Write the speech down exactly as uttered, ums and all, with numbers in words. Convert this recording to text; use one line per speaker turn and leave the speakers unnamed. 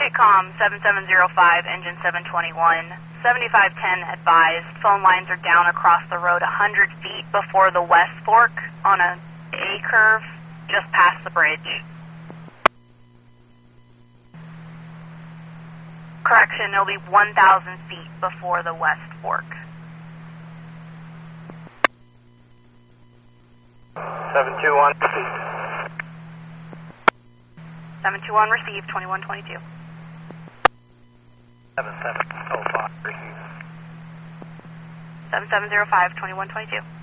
Vietcom seven seven zero five, engine seven twenty-one, seventy-five ten advised. Phone lines are down across the road one hundred feet before the West Fork on a A curve just past the bridge. Correction, it'll be one thousand feet before the West Fork.
seven two one received.
seven two one received, twenty-one twenty-two.
seven seven zero five received.
seven seven zero five, twenty-one twenty-two.